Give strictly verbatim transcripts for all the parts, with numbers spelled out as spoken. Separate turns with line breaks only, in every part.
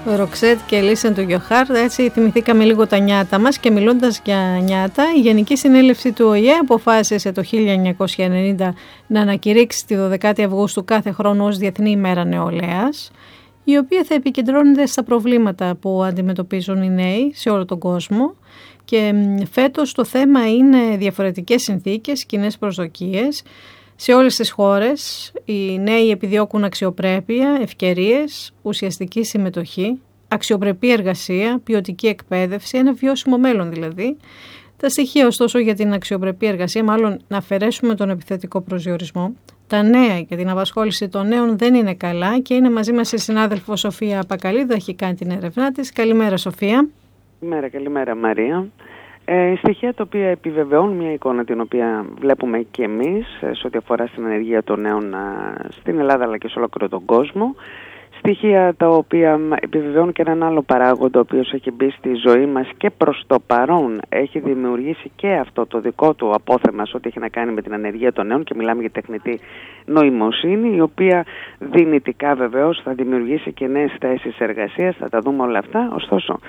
Ροξέτ και Listen to your heart, έτσι θυμηθήκαμε λίγο τα νιάτα μας. Και μιλώντας για νιάτα, η Γενική Συνέλευση του Ο Η Ε αποφάσισε το χίλια εννιακόσια ενενήντα να ανακηρύξει τη δωδεκάτη Αυγούστου κάθε χρόνο ως Διεθνή ημέρα νεολαίας, η οποία θα επικεντρώνεται στα προβλήματα που αντιμετωπίζουν οι νέοι σε όλο τον κόσμο. Και φέτος το θέμα είναι διαφορετικές συνθήκες, κοινές προσδοκίες. Σε όλες τις χώρες οι νέοι επιδιώκουν αξιοπρέπεια, ευκαιρίες, ουσιαστική συμμετοχή, αξιοπρεπή εργασία, ποιοτική εκπαίδευση, ένα βιώσιμο μέλλον δηλαδή. Τα στοιχεία ωστόσο για την αξιοπρεπή εργασία, μάλλον να αφαιρέσουμε τον επιθετικό προσδιορισμό, τα νέα και την απασχόληση των νέων δεν είναι καλά και είναι μαζί μας η συνάδελφο Σοφία Πακαλίδου, έχει κάνει την έρευνά της. Καλημέρα Σοφία.
Καλημέρα, καλημέρα Μαρία. Ε, στοιχεία τα οποία επιβεβαιώνουν μια εικόνα την οποία βλέπουμε και εμείς σε ό,τι αφορά στην ανεργία των νέων στην Ελλάδα αλλά και σε ολόκληρο τον κόσμο. Στοιχεία τα οποία επιβεβαιώνουν και έναν άλλο παράγοντα ο οποίος έχει μπει στη ζωή μας και προς το παρόν έχει δημιουργήσει και αυτό το δικό του απόθεμα σε ό,τι έχει να κάνει με την ανεργία των νέων, και μιλάμε για τεχνητή νοημοσύνη, η οποία δυνητικά βεβαίως θα δημιουργήσει και νέες θέσεις εργασίας, θα τα δούμε όλα αυτά. Ωστόσο,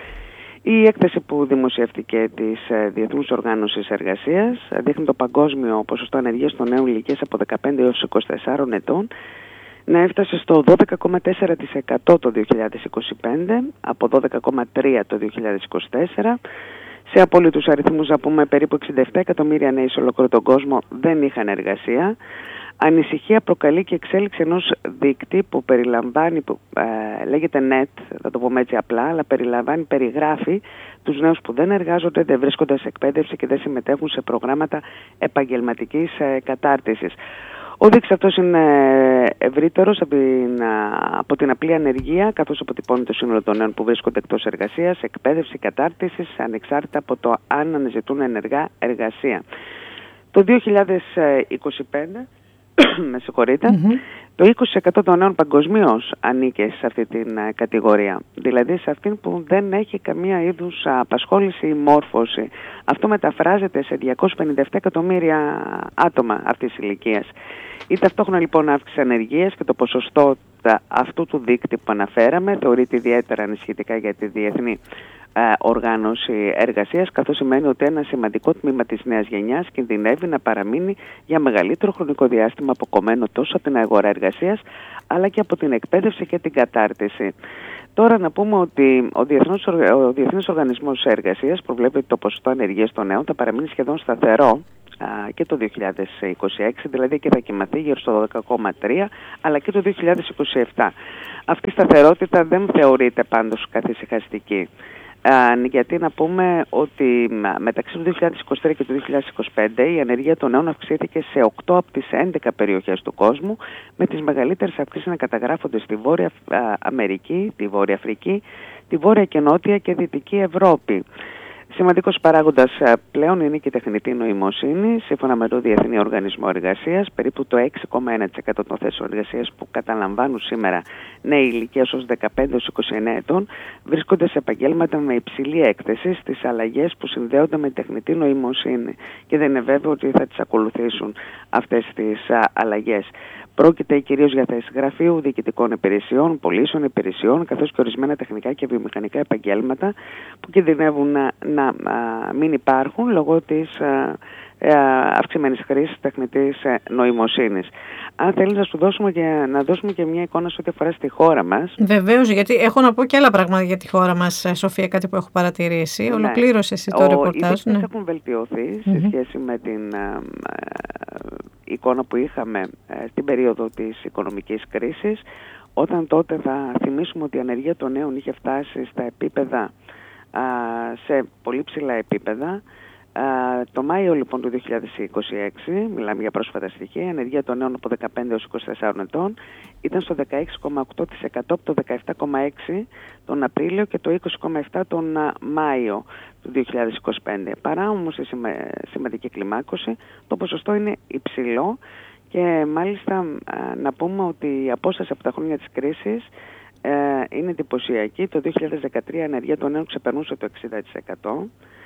η έκθεση που δημοσιεύτηκε της Διεθνούς Οργάνωσης Εργασίας δείχνει το παγκόσμιο ποσοστό ανεργίας των νέων ηλικίας από δεκαπέντε έως είκοσι τέσσερα ετών να έφτασε στο δώδεκα κόμμα τέσσερα τοις εκατό το δύο χιλιάδες είκοσι πέντε από δώδεκα κόμμα τρία τοις εκατό το δύο χιλιάδες είκοσι τέσσερα. Σε απόλυτους αριθμούς να πούμε περίπου εξήντα επτά εκατομμύρια νέοι σε ολόκληρο τον κόσμο δεν είχαν εργασία. Ανησυχία προκαλεί και εξέλιξη ενός δείκτη που περιλαμβάνει, που ε, λέγεται νετ, θα το πούμε έτσι απλά, αλλά περιλαμβάνει, περιγράφει τους νέους που δεν εργάζονται, δεν βρίσκονται σε εκπαίδευση και δεν συμμετέχουν σε προγράμματα επαγγελματικής ε, κατάρτισης. Ο δείκτης αυτός είναι ευρύτερος από την, από την απλή ανεργία, καθώς αποτυπώνει το σύνολο των νέων που βρίσκονται εκτός εργασίας, εκπαίδευση, κατάρτισης, ανεξάρτητα από το αν αναζητούν ενεργά εργασία. Το δύο χιλιάδες είκοσι πέντε με συγχωρείτε, mm-hmm. το είκοσι τοις εκατό των νέων παγκοσμίως ανήκε σε αυτή την uh, κατηγορία. Δηλαδή σε αυτήν που δεν έχει καμία είδους uh, απασχόληση ή μόρφωση. Αυτό μεταφράζεται σε διακόσια πενήντα επτά εκατομμύρια άτομα αυτής της ηλικίας. Η ταυτόχρονα λοιπόν αύξηση ανεργίας και το ποσοστό τα, αυτού του δείκτη που αναφέραμε θεωρείται ιδιαίτερα ανησυχητικά για τη διεθνή οργάνωση εργασίας, καθώς σημαίνει ότι ένα σημαντικό τμήμα της νέας γενιάς κινδυνεύει να παραμείνει για μεγαλύτερο χρονικό διάστημα αποκομμένο τόσο από την αγορά εργασίας αλλά και από την εκπαίδευση και την κατάρτιση. Τώρα να πούμε ότι ο Διεθνής, ο Διεθνής Οργανισμός Εργασίας προβλέπει ότι το ποσοστό ανεργίας των νέων θα παραμείνει σχεδόν σταθερό και το δύο χιλιάδες είκοσι έξι, δηλαδή και θα κοιμαθεί γύρω στο δώδεκα κόμμα τρία, αλλά και το δύο χιλιάδες είκοσι επτά. Αυτή η σταθερότητα δεν θεωρείται πάντως καθησυχαστική. Uh, γιατί να πούμε ότι μεταξύ του δύο χιλιάδες είκοσι τρία και του δύο χιλιάδες είκοσι πέντε η ανεργία των νέων αυξήθηκε σε οκτώ από τις έντεκα περιοχές του κόσμου, με τις μεγαλύτερες αυξήσεις να καταγράφονται στη Βόρεια uh, Αμερική, τη Βόρεια Αφρική, τη Βόρεια και Νότια και Δυτική Ευρώπη. Σημαντικός παράγοντας πλέον είναι και η τεχνητή νοημοσύνη. Σύμφωνα με το Διεθνή Οργανισμό Εργασίας, περίπου το έξι κόμμα ένα τοις εκατό των θέσεων εργασίας που καταλαμβάνουν σήμερα νέοι ηλικίας ως δεκαπέντε έως είκοσι εννέα ετών βρίσκονται σε επαγγέλματα με υψηλή έκθεση στις αλλαγές που συνδέονται με τεχνητή νοημοσύνη, και δεν είναι βέβαιο ότι θα τις ακολουθήσουν αυτές τις αλλαγές. Πρόκειται κυρίως για θέσεις γραφείου, διοικητικών υπηρεσιών, πωλήσεων υπηρεσιών, καθώς και ορισμένα τεχνικά και βιομηχανικά επαγγέλματα που κινδυνεύουν να, να α, μην υπάρχουν λόγω της α, α, αυξημένης χρήσης τεχνητής νοημοσύνης. Αν θέλει να σου δώσουμε και, να δώσουμε και μια εικόνα σε ό,τι αφορά στη χώρα μας.
Βεβαίως, γιατί έχω να πω και άλλα πράγματα για τη χώρα μας, Σοφία, κάτι που έχω παρατηρήσει. Ναι. Ολοκλήρωσε εσύ το ρεπορτάζ.
Οι ναι. έχουν βελτιωθεί mm-hmm. σε σχέση με την α, α, εικόνα που είχαμε α, στην περίοδο της οικονομικής κρίσης, όταν τότε θα θυμίσουμε ότι η ανεργία των νέων είχε φτάσει στα επίπεδα, α, σε πολύ ψηλά επίπεδα. Uh, το Μάιο λοιπόν του δύο χιλιάδες είκοσι έξι, μιλάμε για πρόσφατα στοιχεία, η ανεργία των νέων από δεκαπέντε έως είκοσι τέσσερα ετών ήταν στο δεκαέξι κόμμα οκτώ τοις εκατό από το δεκαεπτά κόμμα έξι τοις εκατό τον Απρίλιο και το είκοσι κόμμα επτά τοις εκατό τον uh, Μάιο του δύο χιλιάδες είκοσι πέντε. Παρά όμως η σημα... σημαντική κλιμάκωση, το ποσοστό είναι υψηλό και μάλιστα uh, να πούμε ότι η απόσταση από τα χρόνια της κρίσης uh, είναι εντυπωσιακή. Το δύο χιλιάδες δεκατρία η ανεργία των νέων ξεπερνούσε το εξήντα τοις εκατό.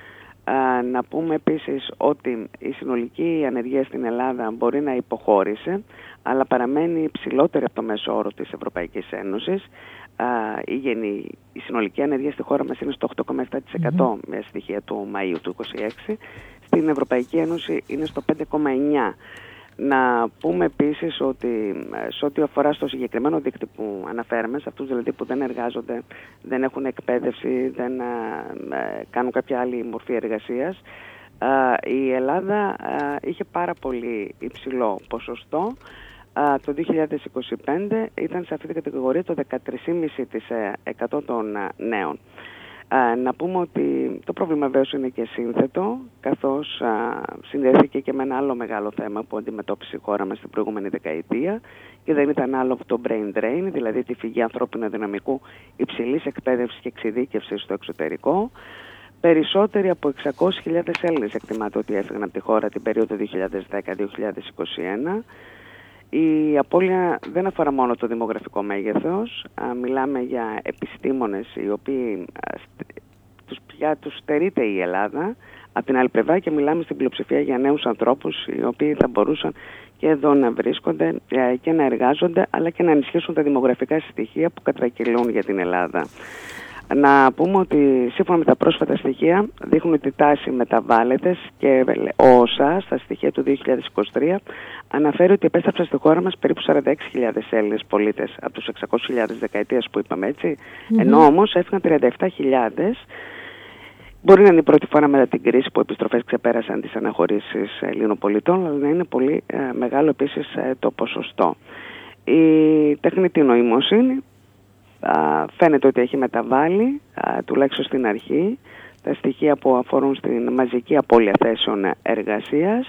Uh, να πούμε επίσης ότι η συνολική ανεργία στην Ελλάδα μπορεί να υποχώρησε, αλλά παραμένει υψηλότερη από το μέσο όρο της Ευρωπαϊκής Ένωσης. η, γενή, η συνολική ανεργία στη χώρα μας είναι στο οκτώ κόμμα επτά τοις εκατό mm-hmm. με στοιχεία του Μαΐου του είκοσι έξι. Στην Ευρωπαϊκή Ένωση είναι στο πέντε κόμμα εννιά. Να πούμε επίσης ότι σε ό,τι αφορά στο συγκεκριμένο δείκτη που αναφέραμε, σε αυτούς δηλαδή που δεν εργάζονται, δεν έχουν εκπαίδευση, δεν α, α, κάνουν κάποια άλλη μορφή εργασίας, α, η Ελλάδα α, είχε πάρα πολύ υψηλό ποσοστό. Α, το δύο χιλιάδες είκοσι πέντε ήταν σε αυτή την κατηγορία το δεκατρία κόμμα πέντε τοις εκατό των α, νέων. Α, να πούμε ότι το πρόβλημα βέβαιως είναι και σύνθετο, καθώς α, συνδέθηκε και με ένα άλλο μεγάλο θέμα που αντιμετώπισε η χώρα μας την προηγούμενη δεκαετία, και δεν ήταν άλλο από το brain drain, δηλαδή τη φυγή ανθρώπινου δυναμικού υψηλής εκπαίδευσης και εξειδίκευσης στο εξωτερικό. Περισσότεροι από εξακόσιες χιλιάδες Έλληνες εκτιμάται ότι έφυγαν από τη χώρα την περίοδο δύο χιλιάδες δέκα με δύο χιλιάδες είκοσι ένα. Η απώλεια δεν αφορά μόνο το δημογραφικό μέγεθος, α, μιλάμε για επιστήμονες οι οποίοι α, τους, πια τους στερείται η Ελλάδα, από την άλλη πλευρά, και μιλάμε στην πλειοψηφία για νέους ανθρώπους οι οποίοι θα μπορούσαν και εδώ να βρίσκονται α, και να εργάζονται, αλλά και να ενισχύσουν τα δημογραφικά στοιχεία που κατρακυλούν για την Ελλάδα. Να πούμε ότι σύμφωνα με τα πρόσφατα στοιχεία δείχνουν ότι η τάση μεταβάλλεται, και ο ΟΣΑ στα στοιχεία του δύο χιλιάδες είκοσι τρία αναφέρει ότι επέστρεψαν στη χώρα μας περίπου σαράντα έξι χιλιάδες Έλληνες πολίτες από τους εξακόσιες χιλιάδες δεκαετίας που είπαμε, έτσι. Mm-hmm. Ενώ όμως έφυγαν τριάντα επτά χιλιάδες. Μπορεί να είναι η πρώτη φορά μετά την κρίση που οι επιστροφές ξεπέρασαν τις αναχωρήσεις Ελλήνων πολιτών, αλλά να είναι πολύ ε, μεγάλο επίσης ε, το ποσοστό. Η τεχνητή νοημοσύνη α, φαίνεται ότι έχει μεταβάλει, α, τουλάχιστον στην αρχή, τα στοιχεία που αφορούν στην μαζική απώλεια θέσεων εργασίας,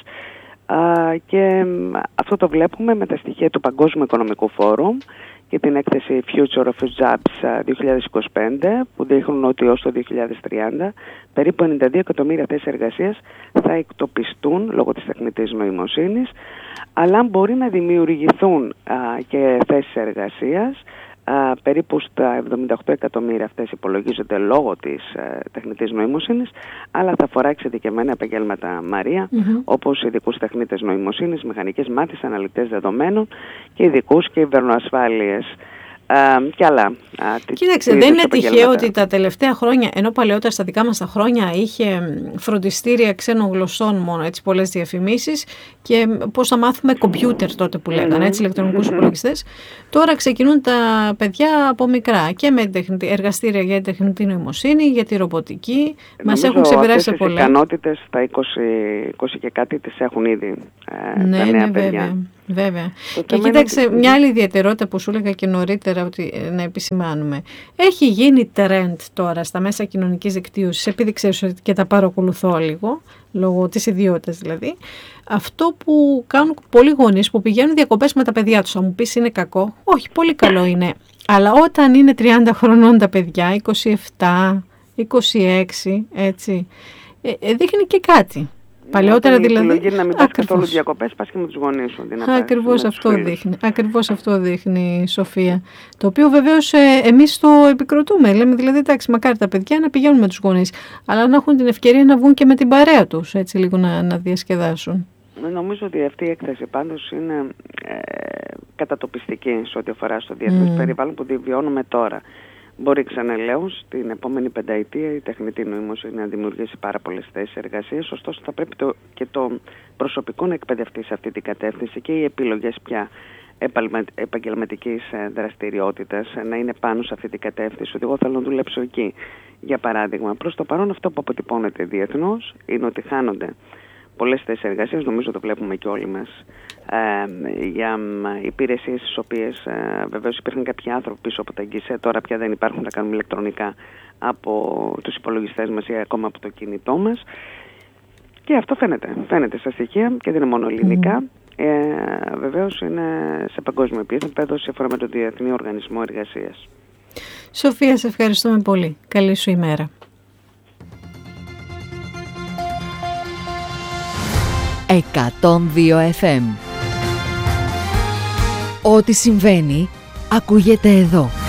α, και αυτό το βλέπουμε με τα στοιχεία του Παγκόσμιου Οικονομικού Φόρουμ και την έκθεση Future of Jobs δύο χιλιάδες είκοσι πέντε, που δείχνουν ότι ως το δύο χιλιάδες τριάντα περίπου ενενήντα δύο εκατομμύρια θέσεις εργασίας θα εκτοπιστούν λόγω της τεχνητής νοημοσύνης, αλλά μπορεί να δημιουργηθούν α, και θέσεις εργασίας. Uh, περίπου στα εβδομήντα οκτώ εκατομμύρια αυτές υπολογίζονται λόγω της uh, τεχνητής νοημοσύνης, αλλά θα αφορά εξειδικευμένα επαγγέλματα, Μαρία, mm-hmm. όπως ειδικούς τεχνίτες νοημοσύνης, μηχανικές μάθησης, αναλυτές δεδομένων και ειδικούς κυβερνοασφάλειες. Uh, και άλλα. Uh,
Κοίταξε, τι, δεν είναι τυχαίο ότι τα τελευταία χρόνια, ενώ παλαιότερα στα δικά μας τα χρόνια είχε φροντιστήρια ξένων γλωσσών μόνο, έτσι, πολλές διαφημίσεις, και πώς θα μάθουμε κομπιούτερ τότε που λέγανε, έτσι, ηλεκτρονικούς υπολογιστές. Τώρα ξεκινούν τα παιδιά από μικρά και με εργαστήρια για την τεχνητή νοημοσύνη, για τη ρομποτική. Μας έχουν ξεπεράσει πολλά.
Οι ικανότητες στα είκοσι, είκοσι και κάτι τις έχουν ήδη ε,
ναι,
τα νέα
ναι,
παιδιά.
Βέβαια. Βέβαια. Και κοίταξε, είναι... μια άλλη ιδιαιτερότητα που σου έλεγα και νωρίτερα ότι, να επισημάνουμε. Έχει γίνει trend τώρα στα μέσα κοινωνικής δικτύωσης, επειδή ξέρεις ότι και τα παρακολουθώ λίγο, λόγω της ιδιότητας δηλαδή, αυτό που κάνουν πολλοί γονείς που πηγαίνουν διακοπές με τα παιδιά τους. Θα μου πεις είναι κακό? Όχι, πολύ καλό είναι. Αλλά όταν είναι τριάντα χρονών τα παιδιά, είκοσι επτά, είκοσι έξι, έτσι, ε, ε, δείχνει και κάτι. Παλαιότερα δηλαδή.
Η επιλογή να μην πας καθόλου διακοπές, πας και με τους γονείς σου.
Ακριβώς αυτό δείχνει. Ακριβώς αυτό δείχνει, Σοφία. Το οποίο βεβαίως ε, εμείς το επικροτούμε. Λέμε δηλαδή, εντάξει, μακάρι τα παιδιά να πηγαίνουν με τους γονείς, αλλά να έχουν την ευκαιρία να βγουν και με την παρέα τους, έτσι λίγο να, να διασκεδάσουν.
Νομίζω ότι αυτή η έκθεση πάντως είναι ε, κατατοπιστική σε ό,τι αφορά στο διεθνές mm. περιβάλλον που βιώνουμε τώρα. Μπορεί, ξαναλέω, στην επόμενη πενταετία η τεχνητή νοημοσύνη να δημιουργήσει πάρα πολλές θέσεις εργασίας, ωστόσο θα πρέπει το, και το προσωπικό να εκπαιδευτεί σε αυτή την κατεύθυνση και οι επιλογές πια επαγγελματικής δραστηριότητας να είναι πάνω σε αυτή την κατεύθυνση, ότι εγώ θέλω να δουλέψω εκεί. Για παράδειγμα, προς το παρόν αυτό που αποτυπώνεται διεθνώς είναι ότι χάνονται πολλές θέσεις εργασίας, νομίζω το βλέπουμε και όλοι μας, ε, για υπηρεσίες στις οποίες ε, βεβαίως υπήρχαν κάποιοι άνθρωποι πίσω από τα γκισέ, τώρα πια δεν υπάρχουν, τα κάνουμε ηλεκτρονικά από τους υπολογιστές μας ή ακόμα από το κινητό μας, και αυτό φαίνεται, φαίνεται στα στοιχεία και δεν είναι μόνο ελληνικά. Mm. Ε, βεβαίως είναι σε παγκόσμιο επίπεδο σύμφωνα με τον Διεθνή Οργανισμό Εργασίας.
Σοφία, σε ευχαριστούμε πολύ. Καλή σου ημέρα.
εκατόν δύο εφ εμ. Ό,τι συμβαίνει ακούγεται εδώ.